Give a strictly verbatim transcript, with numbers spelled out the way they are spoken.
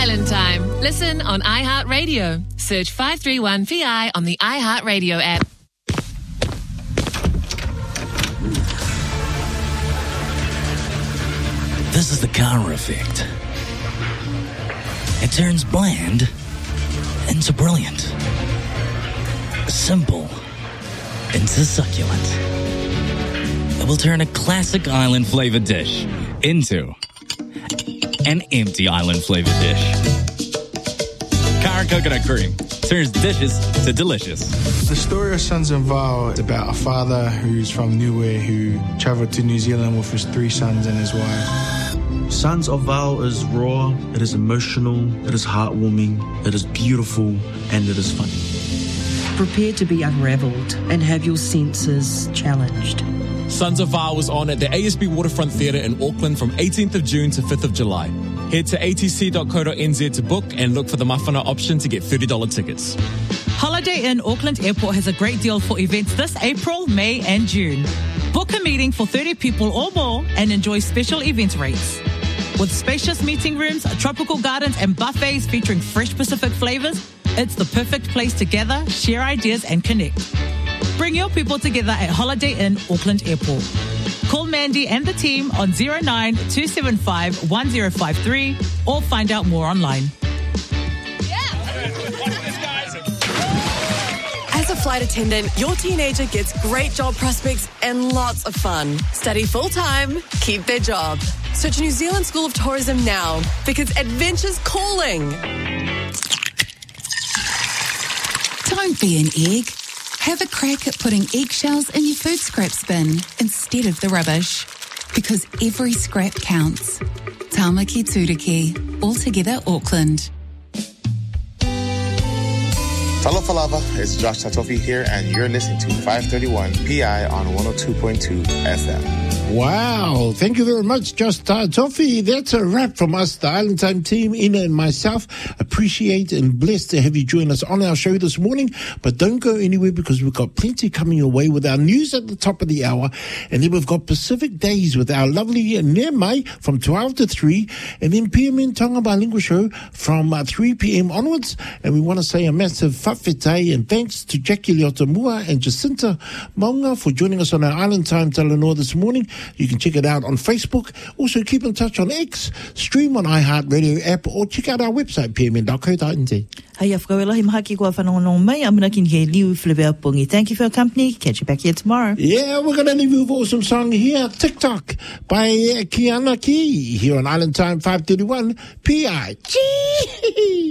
Island Time. Listen on iHeartRadio. Search five three one P I on the iHeartRadio app. This is the Kara effect. It turns bland into brilliant. Simple into succulent. It will turn a classic island flavored dish into an empty island flavored dish. Kara coconut cream turns dishes to delicious. The story of Sons of Val is about a father who's from Niue who travelled to New Zealand with his three sons and his wife. Sons of Val is raw, it is emotional, it is heartwarming, it is beautiful, and it is funny. Prepare to be unravelled and have your senses challenged. Sons of Val was on at the A S B Waterfront Theatre in Auckland from eighteenth of June to fifth of July. Head to a t c dot co dot n z to book and look for the mawhana option to get thirty dollars tickets. Holiday Inn Auckland Airport has a great deal for events this April, May and June. Book a meeting for thirty people or more and enjoy special event rates. With spacious meeting rooms, tropical gardens and buffets featuring fresh Pacific flavours, it's the perfect place to gather, share ideas and connect. Bring your people together at Holiday Inn Auckland Airport. Call Mandy and the team on zero nine two seven five one zero five three or find out more online. As a flight attendant, your teenager gets great job prospects and lots of fun. Study full-time, keep their job. Search New Zealand School of Tourism now because adventure's calling. Don't be an egg. Have a crack at putting eggshells in your food scraps bin instead of the rubbish. Because every scrap counts. Tāmaki Tūriki, Altogether Auckland. Talofa lava, it's Josh Tatofi here, and you're listening to five thirty-one P I on one oh two point two F M. Wow, thank you very much, Josh Tatofi. That's a wrap from us, the Island Time team, Ina and myself. Appreciate and blessed to have you join us on our show this morning. But don't go anywhere because we've got plenty coming your way with our news at the top of the hour. And then we've got Pacific Days with our lovely Nemai from twelve to three. And then P M N Tonga Bilingual Show from uh, three p.m. onwards. And we want to say a massive whawhetai and thanks to Jackie Leotamua and Jacinta Maunga for joining us on our Island Time Talanoa this morning. You can check it out on Facebook. Also, keep in touch on X, stream on iHeartRadio app, or check out our website, p m n dot co dot n z. Hai afkawela mahaki kwa whanongonong mai, amuna kin he liu flivea pungi. Thank you for your company. Catch you back here tomorrow. Yeah, we're going to leave you with an awesome song here, TikTok, by Kiana Key, here on Island Time five thirty-one P I. Gee!